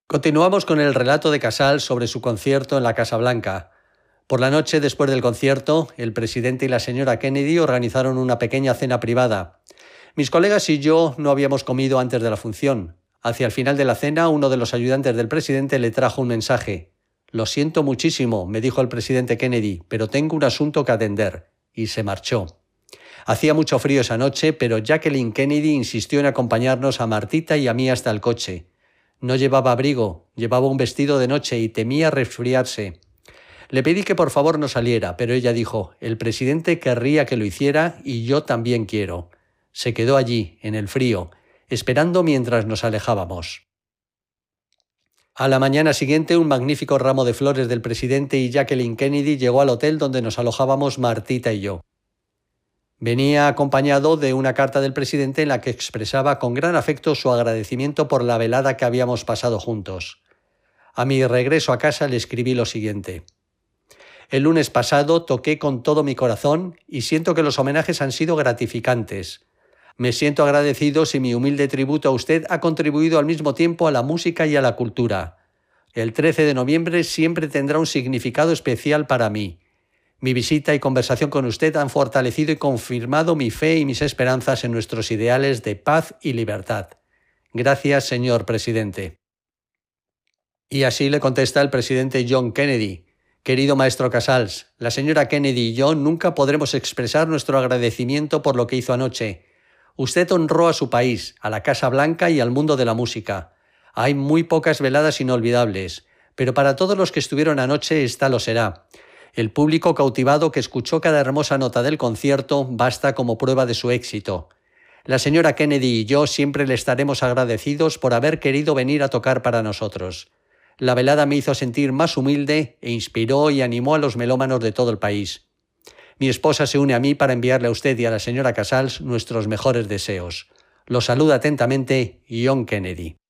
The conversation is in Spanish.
Continuamos con el relato de Casals sobre su concierto en la Casa Blanca. Por la noche, después del concierto, el presidente y la señora Kennedy organizaron una pequeña cena privada. Mis colegas y yo no habíamos comido antes de la función. Hacia el final de la cena, uno de los ayudantes del presidente le trajo un mensaje. «Lo siento muchísimo», me dijo el presidente Kennedy, «pero tengo un asunto que atender». Y se marchó. Hacía mucho frío esa noche, pero Jacqueline Kennedy insistió en acompañarnos a Martita y a mí hasta el coche. No llevaba abrigo, llevaba un vestido de noche y temía resfriarse. Le pedí que por favor no saliera, pero ella dijo, «El presidente querría que lo hiciera y yo también quiero». Se quedó allí, en el frío, esperando mientras nos alejábamos. A la mañana siguiente, un magnífico ramo de flores del presidente y Jacqueline Kennedy llegó al hotel donde nos alojábamos Martita y yo. Venía acompañado de una carta del presidente en la que expresaba con gran afecto su agradecimiento por la velada que habíamos pasado juntos. A mi regreso a casa le escribí lo siguiente. El lunes pasado toqué con todo mi corazón y siento que los homenajes han sido gratificantes. Me siento agradecido si mi humilde tributo a usted ha contribuido al mismo tiempo a la música y a la cultura. El 13 de noviembre siempre tendrá un significado especial para mí. Mi visita y conversación con usted han fortalecido y confirmado mi fe y mis esperanzas en nuestros ideales de paz y libertad. Gracias, señor presidente. Y así le contesta el presidente John Kennedy. Querido maestro Casals, la señora Kennedy y yo nunca podremos expresar nuestro agradecimiento por lo que hizo anoche. Usted honró a su país, a la Casa Blanca y al mundo de la música. Hay muy pocas veladas inolvidables, pero para todos los que estuvieron anoche esta lo será. El público cautivado que escuchó cada hermosa nota del concierto basta como prueba de su éxito. La señora Kennedy y yo siempre le estaremos agradecidos por haber querido venir a tocar para nosotros. La velada me hizo sentir más humilde e inspiró y animó a los melómanos de todo el país. Mi esposa se une a mí para enviarle a usted y a la señora Casals nuestros mejores deseos. Los saluda atentamente John Kennedy.